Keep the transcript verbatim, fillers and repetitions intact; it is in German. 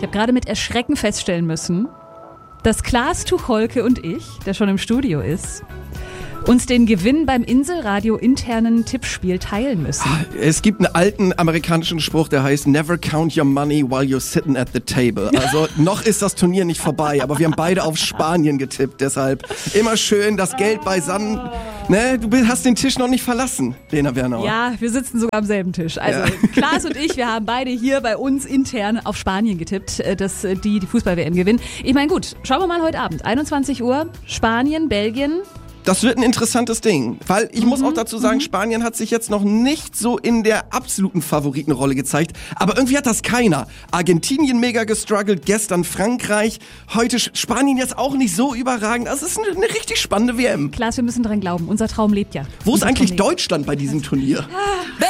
Ich habe gerade mit Erschrecken feststellen müssen, dass Klaas Tucholke und ich, der schon im Studio ist, uns den Gewinn beim Inselradio internen Tippspiel teilen müssen. Es gibt einen alten amerikanischen Spruch, der heißt Never count your money while you're sitting at the table. Also noch ist das Turnier nicht vorbei, aber wir haben beide auf Spanien getippt. Deshalb immer schön das Geld beisammen. Ne, du hast den Tisch noch nicht verlassen, Lena Wernauer. Ja, wir sitzen sogar am selben Tisch. Also ja. Klaas und ich, wir haben beide hier bei uns intern auf Spanien getippt, dass die die Fußball-W M gewinnen. Ich meine gut, schauen wir mal heute Abend. einundzwanzig Uhr, Spanien, Belgien. Das wird ein interessantes Ding, weil ich mhm, muss auch dazu sagen, Spanien hat sich jetzt noch nicht so in der absoluten Favoritenrolle gezeigt, aber irgendwie hat das keiner. Argentinien mega gestruggelt, gestern Frankreich, heute Spanien jetzt auch nicht so überragend. Das ist eine, eine richtig spannende W M. Klaas, wir müssen dran glauben, unser Traum lebt ja. Wo ist eigentlich Deutschland bei diesem Turnier?